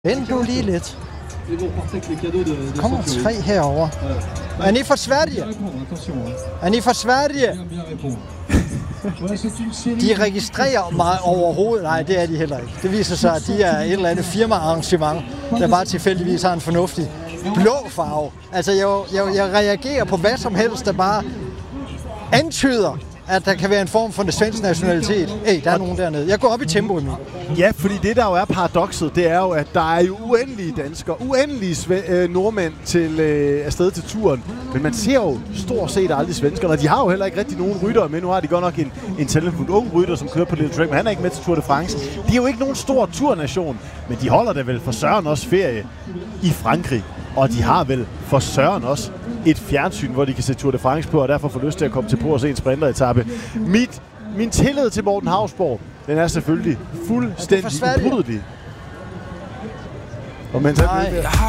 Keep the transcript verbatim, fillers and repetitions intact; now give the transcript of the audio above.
Vent nu lige lidt. Kommer tre herover. Er I fra Sverige? Er I fra Sverige? De registrerer mig overhovedet. Nej, det er de heller ikke. Det viser sig, at de er et eller andet firmaarrangement, der bare tilfældigvis har en fornuftig blå farve. Altså, jeg, jeg, jeg reagerer på hvad som helst, der bare antyder, at der kan være en form for svensk nationalitet. Hey, der er nogen dernede. Jeg går op i tempo, Emil. Ja, fordi det, der jo er paradokset, det er jo, at der er jo uendelige danskere, uendelige sve- øh, nordmænd til øh, afsted til turen. Men man ser jo stort set aldrig svenskerne, og de har jo heller ikke rigtig nogen ryttere med. Nu har de godt nok en, en talentfuld ung rytter, som kører på Little Track, men han er ikke med til Tour de France. De er jo ikke nogen stor turnation, men de holder da vel for søren også ferie i Frankrig. Og de har vel for søren også et fjernsyn, hvor de kan se Tour de France på, og derfor får lyst til at komme til på og se en sprinteretappe. Mit, min tillid til Morten Hausborg, den er selvfølgelig fuldstændig ubrydelig. Og mens han